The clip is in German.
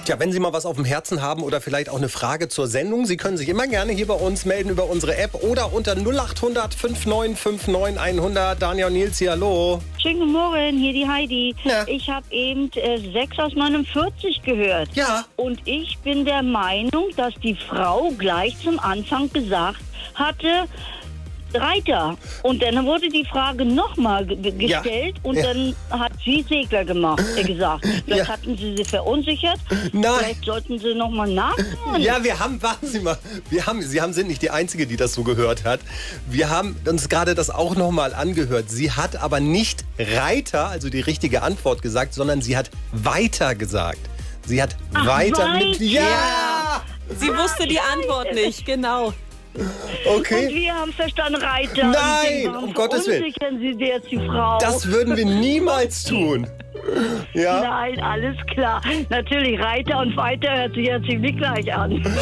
Tja, wenn Sie mal was auf dem Herzen haben oder vielleicht auch eine Frage zur Sendung, Sie können sich immer gerne hier bei uns melden über unsere App oder unter 0800 5959 100. Daniel und Nils hier, hallo. Schönen guten Morgen, hier die Heidi. Ja. Ich habe eben 6 aus 49 gehört. Ja. Und ich bin der Meinung, dass die Frau gleich zum Anfang gesagt hatte, Reiter. Und dann wurde die Frage nochmal gestellt und dann hat sie Segler gesagt. Vielleicht hatten sie verunsichert. Nein. Vielleicht sollten sie nochmal nachhören. Ja, warten Sie mal, Sie sind nicht die Einzige, die das so gehört hat. Wir haben uns gerade das auch nochmal angehört. Sie hat aber nicht Reiter, also die richtige Antwort gesagt, sondern sie hat weiter gesagt. Sie hat weiter mit... Ja! Sie wusste die Antwort nicht, genau. Okay. Und wir haben verstanden, Reiter. Nein, und um Gottes Willen. Verunsichern Sie jetzt die Frau. Das würden wir niemals tun. Ja? Nein, alles klar. Natürlich, Reiter und weiter hört sich ja ziemlich gleich an.